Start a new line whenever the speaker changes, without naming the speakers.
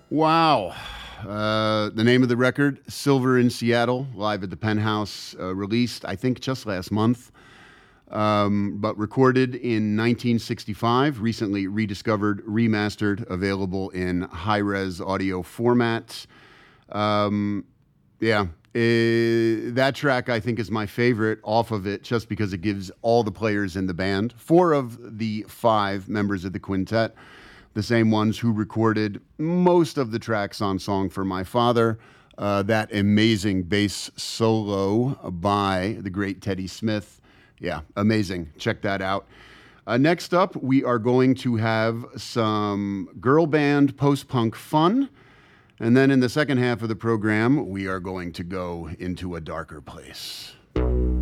Wow. The name of the record, Silver in Seattle, live at the Penthouse, released, I think, just last month, but recorded in 1965, recently rediscovered, remastered, available in high-res audio format. Yeah, that track I think is my favorite off of it just because it gives all the players in the band, four of the five members of the quintet, the same ones who recorded most of the tracks on Song for My Father. That amazing bass solo by the great Teddy Smith. Yeah, amazing. Check that out. Next up, we are going to have some girl band post punk fun. And then in the second half of the program, we are going to go into a darker place.